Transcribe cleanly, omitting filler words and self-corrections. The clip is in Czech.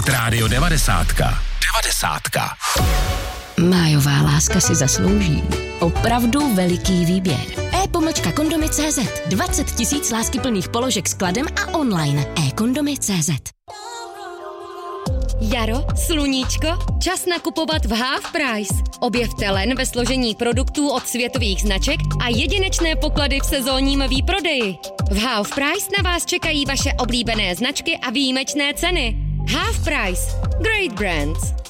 Hit Radio 90. Májová láska si zaslouží opravdu veliký výběr. e-kondomy.cz 20 000 láskyplných položek s kladem a online. e-kondomy.cz. Jaro, sluníčko, čas nakupovat v Half Price. Objevte len ve složení produktů od světových značek a jedinečné poklady v sezónním výprodeji. V Half Price na vás čekají vaše oblíbené značky a výjimečné ceny. Half Price. Great brands.